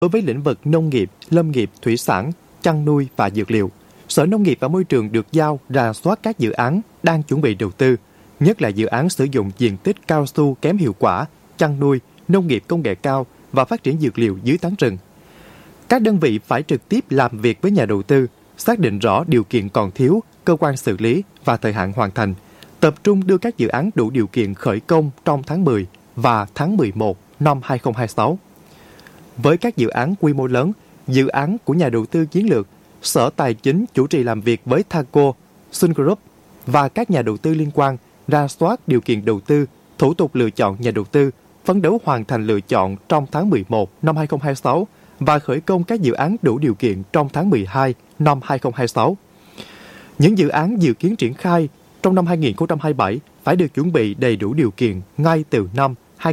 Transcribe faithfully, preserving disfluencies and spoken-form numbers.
Đối với lĩnh vực nông nghiệp, lâm nghiệp, thủy sản, chăn nuôi và dược liệu, Sở Nông nghiệp và Môi trường được giao rà soát các dự án đang chuẩn bị đầu tư, nhất là dự án sử dụng diện tích cao su kém hiệu quả, chăn nuôi, nông nghiệp công nghệ cao và phát triển dược liệu dưới tán rừng. Các đơn vị phải trực tiếp làm việc với nhà đầu tư, xác định rõ điều kiện còn thiếu, cơ quan xử lý và thời hạn hoàn thành, tập trung đưa các dự án đủ điều kiện khởi công trong tháng mười và tháng mười một năm hai không hai sáu. Với các dự án quy mô lớn, dự án của nhà đầu tư chiến lược, Sở Tài chính chủ trì làm việc với Thaco, Sun Group và các nhà đầu tư liên quan, rà soát điều kiện đầu tư, thủ tục lựa chọn nhà đầu tư, phấn đấu hoàn thành lựa chọn trong tháng mười một năm hai không hai sáu và khởi công các dự án đủ điều kiện trong tháng mười hai năm hai không hai sáu. Những dự án dự kiến triển khai trong năm hai không hai bảy phải được chuẩn bị đầy đủ điều kiện ngay từ năm